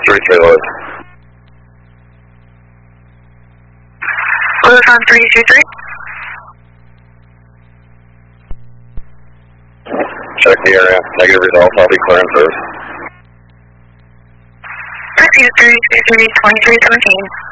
323 Lloyd. Lewis on 323. Check the area. Negative results. I'll be clearing service. Repeat 323, 2317.